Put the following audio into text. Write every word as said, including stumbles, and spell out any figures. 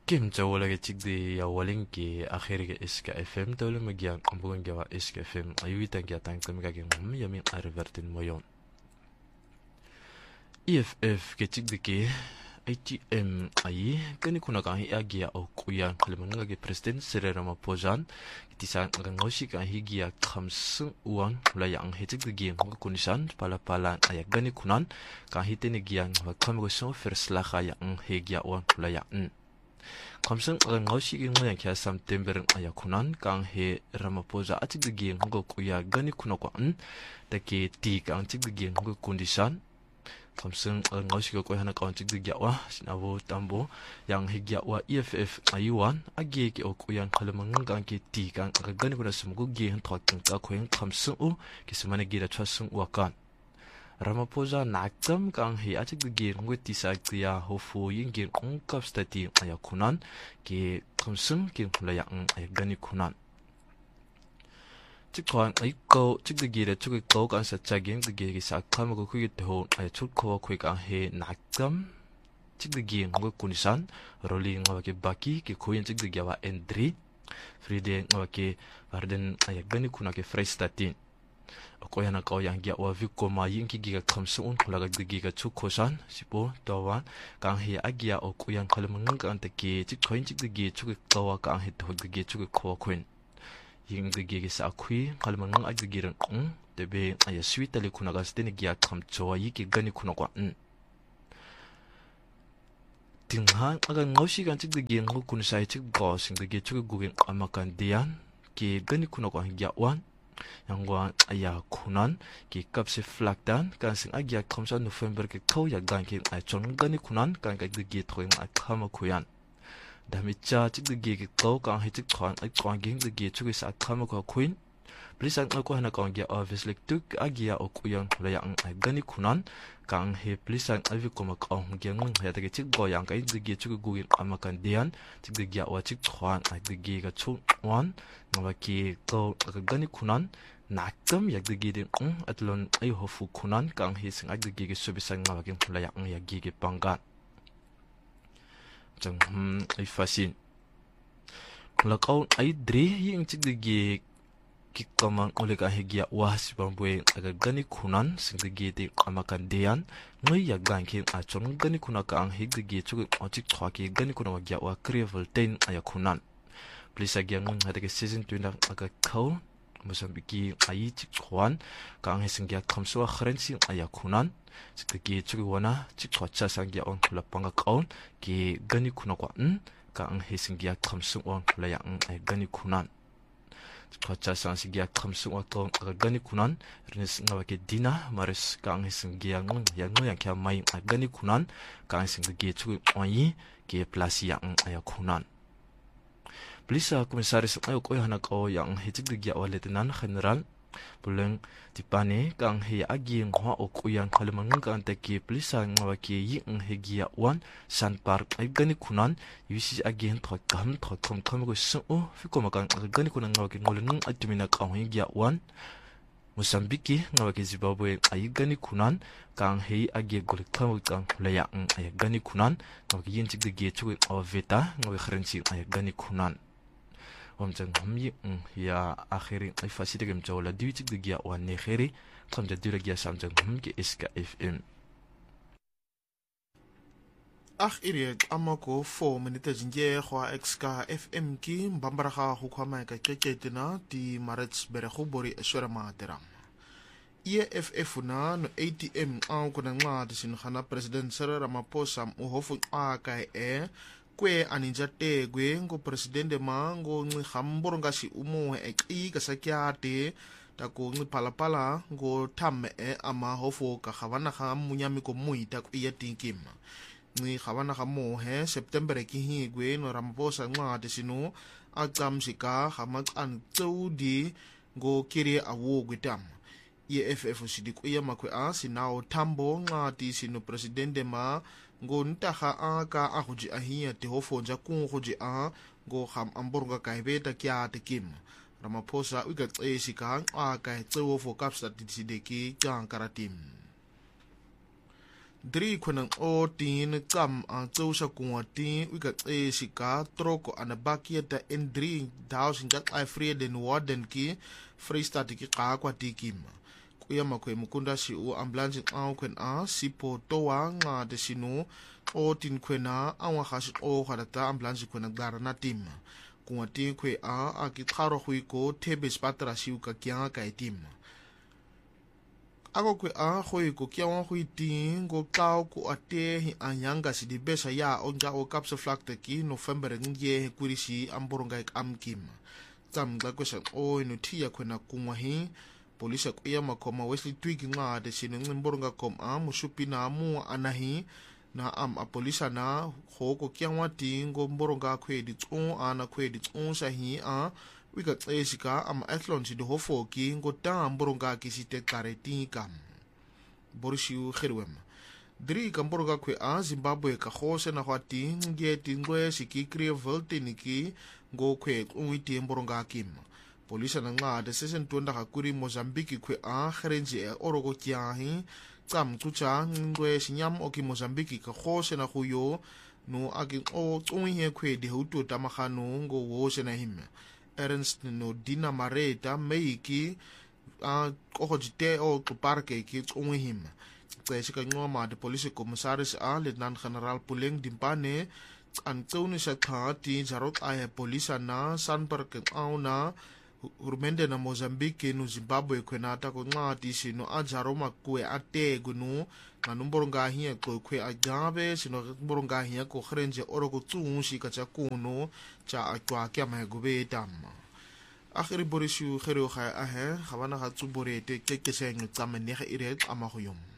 Kim jawala ke chigdi ya walin ki akhiri ke iska F M tawla magyan ambugan gawa iska F M ayuitan ki atang kami kaging mam yamin arvertin moyon. E F F ke chigdi ki I T M ay kani kuna kang hiagia o kuya kalimanga ke President Cyril Ramaphosa kitisan ang ngosi kang higia kamsung uang layang hitigdi gi ng kunisan pala-pala ay gani kunan kang hitinigiang magkamaguso first laka yang higia uang layang. Kamsung ang ngosi king mo yang kaya September ay kunan kang he Ramaphosa at tigdi gi ng kuya gani kunakwaan daki ti kang tigdi gi ng kunisan Kamsung ang ngawsi ko koy hanak ang tigdigyawa sinabo tambo yang higyawa E F F ayuan agi ki o kuyan kalamangang kang ki ti kang agagani ko na sumugo gi han tawag ka koy kamsung u kisamana gira chasung wakan Ramaphosa naktam kang hi atigdigi ngwet ti sa kriya hofu yingin ongkap stati ayakunan ki kamsung ki layang ayagani kunan Chikwan ay ko chigdigire chugik ko kan sa chaging digire sa kama ko kuyit ho ay chukko ko kan he nakam chigdigi ngo kunisan roli ngo ke baki ke koyin chigdigi wa endri fride ngo ke varden ay gani kuna ke freistatin ko yana ko yang gya wa viko ma yin ki giga kamsun laga digi ga chukkosan sipo dawan kan he agya o ko yang kalmang kan te ke chikoyin chigdigi chugik ko wa kan he to digi chugik ko koin Yung digi sa akui kalmangang agdigiran ng debe ay sweet ali kunagas dinigiya kam chowa yiki gani kunakwa ng tinghan agang ngawsi kan chigdigi ng kunasay chiggo sing digi chugugugin amakan diyan ki gani kunakwa higyawan yang wan aya kunan ki kapsi flakdan kan sing agya kamsa November ki kaw yagan ki ay chong gani kunan kan kagdigi toing ay kamakuyan Damit cha chigdigi ki kaw kang hitik kwan ay kwan ging digi chugi sa kama kwa kuin. Blisan ako hana kang gia obviously tuk agia o kuyang layang ay gani kunan kang he blisan avi ko makang gyang haya dagi chigbo yang kay digi chugi gugin amakan diyan chigdigi awa chig kwan ay digi ka chung wan ngawa ki kaw gani kunan nakam yak digi din atlon ay hofu kunan kang he sing ay digi ki subisan ngawa king layang yagi ki panggan. Chẳng hum ay fasin la kaun ay dre yung chigdigi kikaman uli ka higia was bambuwe aga gani kunan singdigi di amakan diyan ngay yagan king achon gani kuna ka ang higdigi chugik ochik chwaki gani kuna wagya wa kriya voltain aya kunan plisa gyang hadagi season tuna aga kaun Mozambiki ay chik chwan ka ang hisingya kamsuwa kharensi aya kunan Sikagi chugi wana chik chwacha sangya on kulapanga kaon ki gani kuna kwa n ka ang hisingya kamsung on kulayang ay gani kunan. Chwacha sangya kamsung on kaon aga gani kunan rinis nga wake dina maris ka ang hisingya ng yang yang kya may ay gani kunan ka ang hisingya chugi onyi ki plasi yang ay kunan. Plisa komisaris ay ko hanak o yang hitigdigya o Lieutenant General Pulang tipane kang he aging hoa o kuyang kalamangang kang teki plisa ngawa ki ying hegia wan san park ay gani kunan yusi aging thot kam thot kom kam ko su fiko makang gani kunan ngawa ki ngolun atumina kang hegia wan Mozambiki ngawa ki Zimbabwe ay gani kunan kang he agi golik kam kang laya ay gani kunan ngawa ki yin chigde gi chugi o veta ngawa kharensi ay gani kunan Omjang hamyi ya akhiri ay fasida gam jawla diwitik digya wan ne khiri kamja diragya samjang hamki iska F M Ach iriek amako four minute jinje khwa iska F M ki mbambaraha hukwama ka keketina ti marets berekhu bori eswera materam E F F na no A T M ang kuna nga disin khana President Cyril Ramaphosa uhofu akai e kwe aninjate gwe ngo presidente mango ngi khambor ngasi umu e ki kasakyate tako ngi palapala ngo tamme e ama hofo ka khawana kham munyami ko muita ku yatinkim ngi khawana khamo he September ki hi gwe no Ramaphosa nga desino agam sika khamak an tsaudi ngo kiri awo gwitam E F F sidik uya makwe a sinao tambo nga ti sino presidente ma ngo ntaha a ka a huji ahia te hofo ja kung huji a ngo kham amborga kaibeta kya te kim Ramaphosa uga tsesi ka a ka tsewo fo kapsa ti sideki kang karatim dri kwenang o tin kam ang tso sa kung tin wika e si ka troko ana bakia ta endri dao sin jak ai free den warden ki freestat ki ka kwa tikim kuya makwe mukunda si u ambulance au kwen a sipo towa nga de sinu o tin kwena awa khasi o kharata ambulance kwena dara na tim kung tin kwe a a ki kharo hui ko thebe spatra si u ka kya ka tim ako kwe a hui ko kya wa hui tin go tao ko ate hi anyanga si di besa ya onja o kapsa flakte ki november ngie kurisi amboronga ek amkim tam ga kwesa o inu tia kwena kungwa hi polisa kuya makoma Wesley Twig nga de sinu mboronga kom a musupi na mu anahi na am a polisa na hoko kiangwa tingo mboronga kwe di tsu ana kwe di tsu sa hi a wika tsesika am athlon si de hofo ki ngo ta mboronga ki si te kare tingam borishiu khirwem dri ka mboronga kwe a Zimbabwe ka khose na hwati nge tingwe si ki krie voltiniki ngo kwe unwiti mboronga kim polisa na nga de sesen tuanda ka kuri Mozambique kwe a kherenji e orogo kiahi tsam tsucha ngwe sinyam oki Mozambique ka khose na khuyo no agi o tsui he kwe de hutu tamakhano ngo wo se na him Ernst no Dina Mareta meiki a kohojite o parke ki tsui him tsesi ka ngoma de police commissaris a lieutenant general Puleng Dimpane an tsuni sa khati jarot a polisa na sanpark au na urmende na Mozambique no Zimbabwe kwenata ko ngati sino ajaro makwe ate gunu kanumboronga hiya ko kwe agabe sino boronga hiya ko khrenje orogo tsuunshi kacha kuno cha akwa kya magube tam akhiri borishu khero kha ahe khabana ha tsuborete kekeseng tsamene ga ire amagoyom